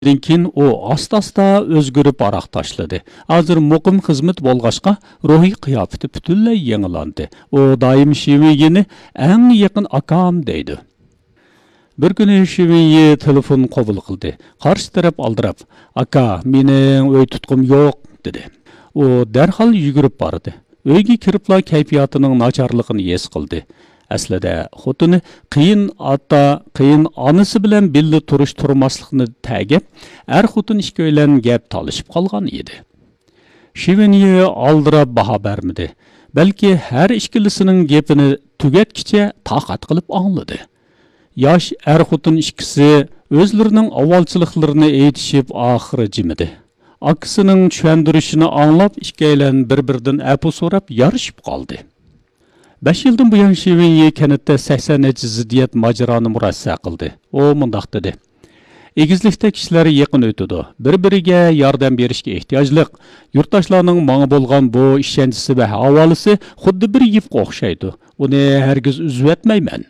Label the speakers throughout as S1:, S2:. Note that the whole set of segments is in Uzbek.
S1: keyin u asta-asta o'zgarib aroq tashladi. Hozir muqim xizmat bo'lg'achqa ruhiy qiyofati butunlay yangilandi. U doim Shiviyini eng yaqin akam deydi. Bir kuni Shiviyi telefon qabul qildi. Qarshi taraf aldirab, "Aka, mening uy tutqim yo'q" dedi. U darhol yugurib bordi. Uyga kiribla kayfiyatining nacharligini his qildi. Aslida xotini qiyin onasi bilan birga turmaslikni ta'gib, xotin ikki bilan gap talishib qolgan edi. Shiveniye aldirab baho bermadi. Balki har ikkilisining gapini tugatkicha taqat qilib angladi. Yosh xotin ikkisi o'zlarining avvalchiliklarini aytishib oxiri jimidi. Akisining tushuntirishini anglab ikkilan bir-biridan afu so'rab yarishib qoldi. 5 yildan buyon Shiveniye kanatda 80 ziddiyat majroni murassa qildi. O mundaq dedi. Egizlikda kishilar yaqin o'tadi. Bir-biriga yordam berishga ehtiyojliq. Yurtdoshlarning menga bo'lgan bu ishonchisi va havolasi xuddi bir yifqa o'xshaydi. Uni hargiz uzib o'tmayman.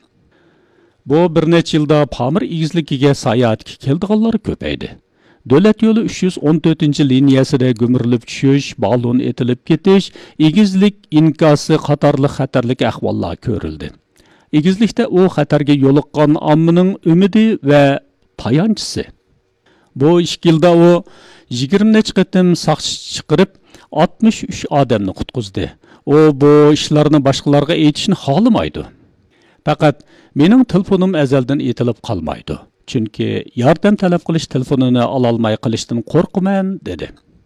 S1: Bu bir necha yilda Pamir egizligiga sayohatga keldiganlar ko'paydi. Davlat yo'li 314-liniyasida gumurlib tushish, balon etilib ketish, egizlik inkosi qatorli xatarlik ahvollar ko'rildi. Egizlikda u xatarga yo'liqqan ommaning umidi va tayanchisi. Bu 2 yilda u 20 necha qatim saqchi chiqarib 63 odamni qutqizdi. U bu ishlarni boshqalarga aytishni xohlamaydi. Faqat mening telefonim azaldan etilib qolmaydi. Chunki yordam talab qilish telefonini ololmay qilishdan qo'rqaman dedi.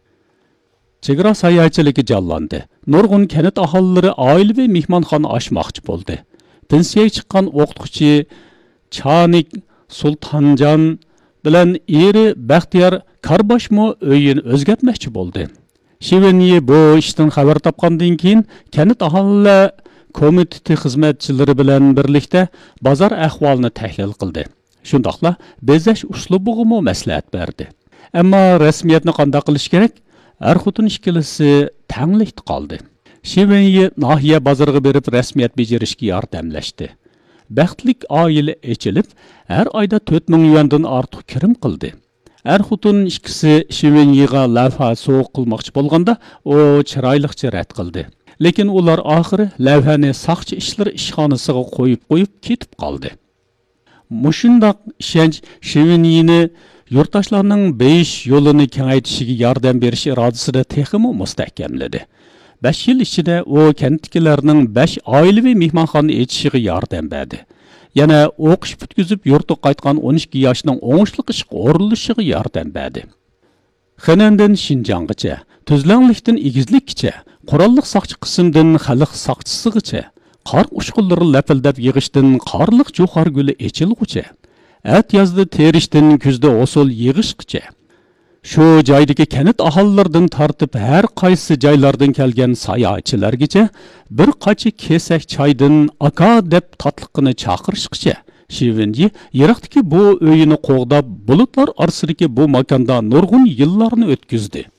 S1: Chegara sayohatchiligi jonlandi. Nurg'un kanat aholilari oilaviy mehmonxona ochmoqchi bo'ldi. Pensiyaga chiqqan o'qituvchi Chanik Sultanjon bilan eri Baxtiyor Karboshmo uyini o'zgartmoqchi bo'ldi. Shiveniye bu ishdan xabar topgandan keyin kanat aholilari komiteti xizmatchilari bilan birlikda bozor ahvolini tahlil qildi. Shundaqla bezash uslubiga maslahat berdi. Ammo rasmiyatni qanday qilish kerak? Xotin ikkilisi tanglikda qoldi. Shiveniye nahiya bozoriga berib rasmiyat bajarishga yordamlashdi. Baxtlik oila echilib, har oyda 4000 yuandan ortiq kirim qildi. Xotin ikkisi Shiveniyega lavha so'q qilmoqchi bo'lganda, u chiroyliqcha rad qildi. Lekin ular oxiri lavhani saqchi ishlar ishxonasiga qo'yib ketib qoldi. Mushundaq ishonch Shiveniyni yurtdoshlarning beyish yo'lini kengaytishiga yordam berish irodasida texmi mustahkamladi. 5 yil ichida u kentdagilarning 5 oilaviy mehmonxona echishiga yordam berdi. Yana o'qish bitkizib yurtga qaytgan 12 yoshning o'ngishli ishga o'rinishiga yordam berdi. Xanandan Shinjonggacha, Tuzlanlikdan egizlikgacha, qurolliq saqchi qismdan xalq saqchisigacha, qor ushqunlari lapildab yig'ishdan qorliq jo'xor guli echilg'ucha, at yozda terishdan kuzda osul yig'ishgacha. Shu joydagi kanat aholilaridan tortib har qaysi joylardan kelgan sayohatchilargacha bir qachi kesak choydan aka deb tatliqini chaqirishgacha Shiveniye yiroqdagi bu uyini qo'g'dab bulutlar orasidagi bu makonda nurg'un yillarni o'tkazdi.